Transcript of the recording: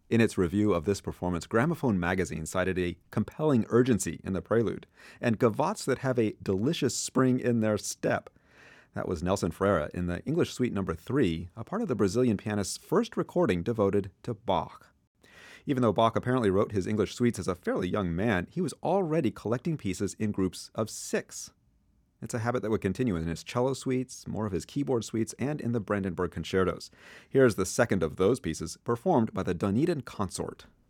In its review of this performance, Gramophone magazine cited a compelling urgency in the prelude, and gavottes that have a delicious spring in their step. That was Nelson Freire in the English Suite No. 3, a part of the Brazilian pianist's first recording devoted to Bach. Even though Bach apparently wrote his English suites as a fairly young man, he was already collecting pieces in groups of 6. It's a habit that would continue in his cello suites, more of his keyboard suites, and in the Brandenburg concertos. Here's the second of those pieces, performed by the Dunedin Consort.